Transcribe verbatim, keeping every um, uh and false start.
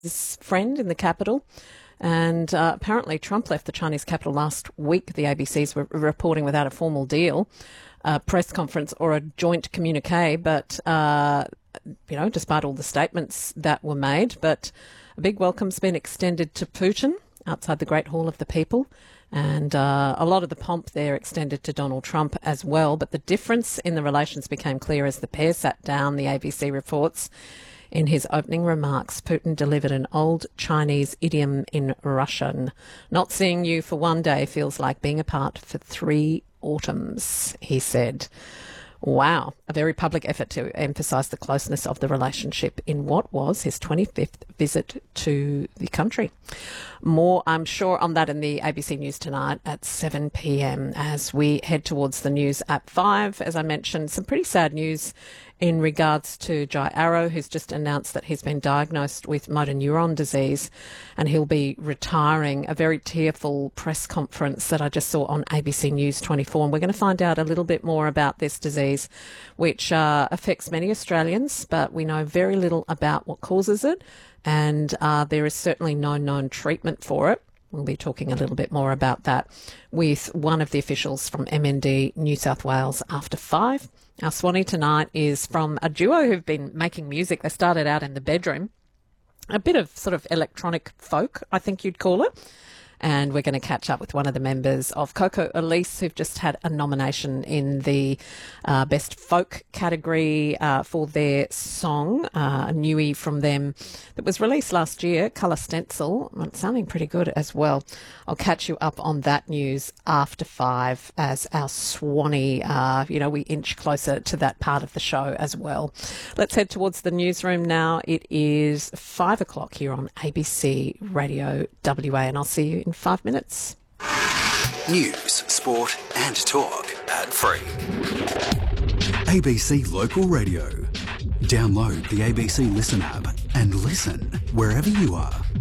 his friend in the capital. And uh, apparently Trump left the Chinese capital last week, the A B Cs were reporting, without a formal deal, a press conference or a joint communique. But, uh, you know, despite all the statements that were made, but a big welcome's been extended to Putin outside the Great Hall of the People. And uh, a lot of the pomp there extended to Donald Trump as well. But the difference in the relations became clear as the pair sat down, the A B C reports. In his opening remarks, Putin delivered an old Chinese idiom in Russian. Not seeing you for one day feels like being apart for three autumns, he said. Wow, a very public effort to emphasise the closeness of the relationship in what was his twenty-fifth visit to the country. More, I'm sure, on that in the A B C News tonight at seven p.m. as we head towards the news at five. As I mentioned, some pretty sad news in regards to Jai Arrow, who's just announced that he's been diagnosed with motor neuron disease and he'll be retiring. A very tearful press conference that I just saw on A B C News twenty-four. And we're going to find out a little bit more about this disease, which uh, affects many Australians, but we know very little about what causes it. And uh, there is certainly no known treatment for it. We'll be talking a little bit more about that with one of the officials from M N D New South Wales after five. Our Swanee tonight is from a duo who've been making music. They started out in the bedroom, a bit of sort of electronic folk, I think you'd call it. And we're going to catch up with one of the members of Coco Elise, who've just had a nomination in the uh, Best Folk category uh, for their song, uh, a newie from them that was released last year, Colour Stencil. It's sounding pretty good as well. I'll catch you up on that news after five as our Swanee, uh, you know, we inch closer to that part of the show as well. Let's head towards the newsroom now. It is five o'clock here on A B C Radio W A, and I'll see you in five minutes. News, sport and talk ad free. A B C Local Radio. Download the A B C Listen app and listen wherever you are.